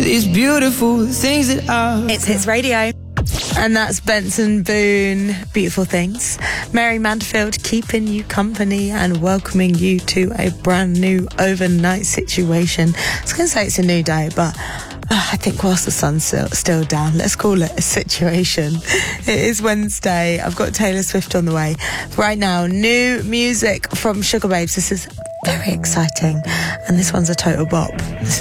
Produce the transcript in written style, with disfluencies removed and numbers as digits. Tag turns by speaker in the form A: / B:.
A: these beautiful things that are.
B: It's Hits Radio. And that's Benson Boone, Beautiful Things. Mary Manderfield keeping you company and welcoming you to a brand new overnight situation. I was going to say it's a new day, but I think whilst the sun's still down, let's call it a situation. It is Wednesday. I've got Taylor Swift on the way. Right now, new music from Sugar Babes. This is very exciting. And this one's a total bop. This is